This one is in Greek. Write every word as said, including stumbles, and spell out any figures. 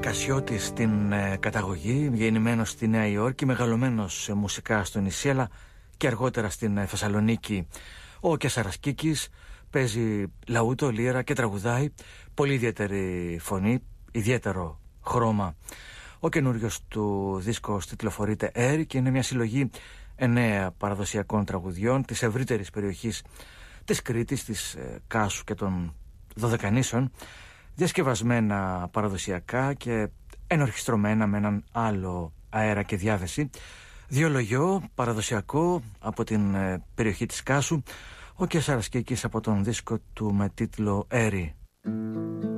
Κασιώτης στην ε, καταγωγή, γεννημένος στη Νέα Υόρκη, μεγαλωμένος ε, μουσικά στο νησί, αλλά και αργότερα στην ε, Θεσσαλονίκη. Ο Κέσσαρας Κίκης παίζει λαούτο, λύρα και τραγουδάει. Πολύ ιδιαίτερη φωνή, ιδιαίτερο χρώμα. Ο καινούριος του δίσκος τιτλοφορείται «Έρη» και είναι μια συλλογή εννέα παραδοσιακών τραγουδιών της ευρύτερης περιοχής της Κρήτης, της ε, Κάσου και των Δωδεκανήσων, διασκευασμένα παραδοσιακά και ενορχιστρωμένα με έναν άλλο αέρα και διάθεση. Διολογιό παραδοσιακό από την ε, περιοχή της Κάσου, ο Κέσσαρας Κίκης από τον δίσκο του με τίτλο «Έρη».